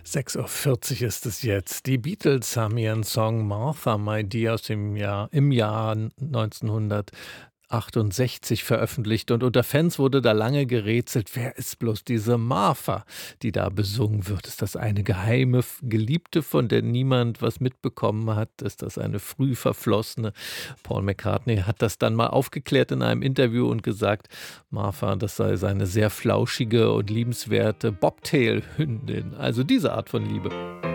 6:40 Uhr ist es jetzt. Die Beatles haben ihren Song „Martha, My Dear“ aus dem Jahr 1968 veröffentlicht, und unter Fans wurde da lange gerätselt: Wer ist bloß diese Martha, die da besungen wird? Ist das eine geheime Geliebte, von der niemand was mitbekommen hat? Ist das eine früh Verflossene? Paul McCartney hat das dann mal aufgeklärt in einem Interview und gesagt, Martha, das sei seine sehr flauschige und liebenswerte Bobtail-Hündin, also diese Art von Liebe.